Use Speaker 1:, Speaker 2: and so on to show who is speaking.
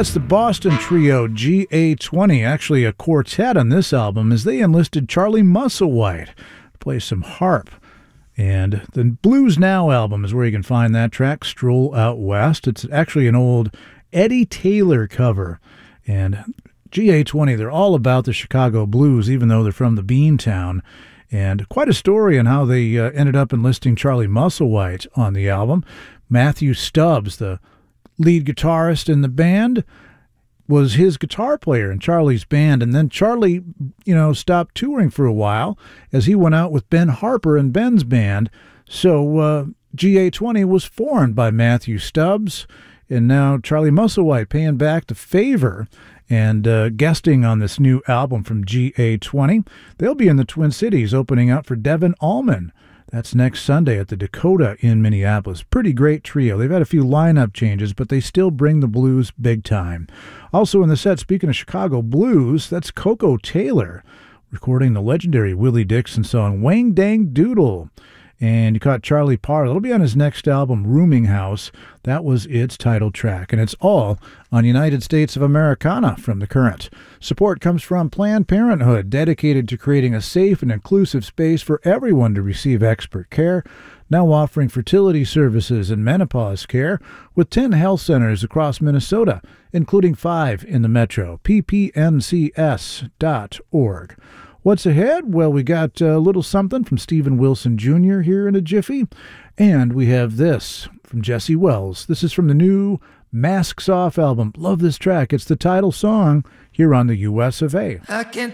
Speaker 1: That's the Boston trio GA20, actually a quartet on this album, as they enlisted Charlie Musselwhite to play some harp. And the Blues Now album is where you can find that track, Stroll Out West. It's actually an old Eddie Taylor cover. And GA20, they're all about the Chicago blues, even though they're from the Beantown. And quite a story on how they ended up enlisting Charlie Musselwhite on the album. Matthew Stubbs, the lead guitarist in the band, was his guitar player in Charlie's band. And then Charlie, stopped touring for a while as he went out with Ben Harper and Ben's band. So GA20 was formed by Matthew Stubbs, and now Charlie Musselwhite paying back the favor and guesting on this new album from GA20. They'll be in the Twin Cities opening up for Devin Allman. That's next Sunday at the Dakota in Minneapolis. Pretty great trio. They've had a few lineup changes, but they still bring the blues big time. Also in the set, speaking of Chicago blues, that's Koko Taylor recording the legendary Willie Dixon song Wang Dang Doodle. And you caught Charlie Parr. It'll be on his next album, Rooming House. That was its title track. And it's all on United States of Americana from The Current. Support comes from Planned Parenthood, dedicated to creating a safe and inclusive space for everyone to receive expert care. Now offering fertility services and menopause care with 10 health centers across Minnesota, including 5 in the metro. ppncs.org. What's ahead? Well, we got a little something from Steven Wilson Jr. here in a jiffy. And we have this from Jesse Wells. This is from the new Masks Off album. Love this track. It's the title song here on the US of A.
Speaker 2: I can't